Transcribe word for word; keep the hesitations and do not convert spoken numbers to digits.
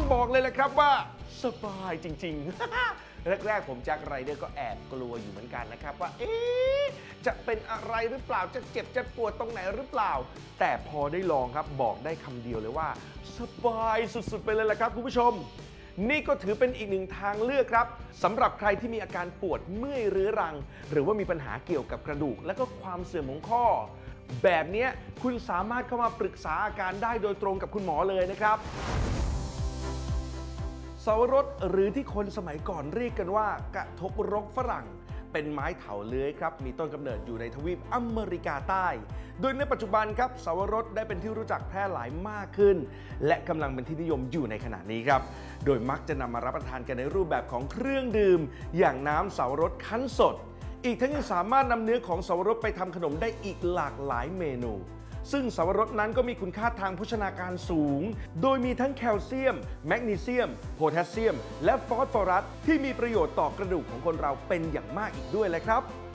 ต้องบอกเลยแหละครับว่าสบายจริงๆ แรกๆผมแจ็คไรเดอร์ก็แอบกลัวอยู่เหมือนกันนะครับว่าเอ๊ะจะเป็นอะไรหรือเปล่าจะเจ็บจะปวดตรงไหนหรือเปล่าแต่พอได้ลองครับบอกได้คำเดียวเลยว่าสบายสุดๆไปเลยแหละครับคุณผู้ชมนี่ก็ถือเป็นอีกหนึ่งทางเลือกครับสำหรับใครที่มีอาการปวดเมื่อยเรื้อรังหรือว่ามีปัญหาเกี่ยวกับกระดูกและก็ความเสื่อมของข้อแบบนี้คุณสามารถเข้ามาปรึกษาอาการได้โดยตรงกับคุณหมอเลยนะครับเสาวรสหรือที่คนสมัยก่อนเรียกกันว่ากระทบรกฝรั่งเป็นไม้เถาเลื้อยครับมีต้นกำเนิดอยู่ในทวีปอเมริกาใต้โดยในปัจจุบันครับเสาวรสได้เป็นที่รู้จักแพร่หลายมากขึ้นและกำลังเป็นที่นิยมอยู่ในขณะนี้ครับโดยมักจะนำมารับประทานกันในรูปแบบของเครื่องดื่มอย่างน้ำเสาวรสคั้นสดอีกทั้งยังสามารถนำเนื้อของเสาวรสไปทำขนมได้อีกหลากหลายเมนูซึ่งเสาวรสนั้นก็มีคุณค่าทางโภชนาการสูงโดยมีทั้งแคลเซียมแมกนีเซียมโพแทสเซียมและฟอสฟอรัสที่มีประโยชน์ต่อกระดูกของคนเราเป็นอย่างมากอีกด้วยเลยครับ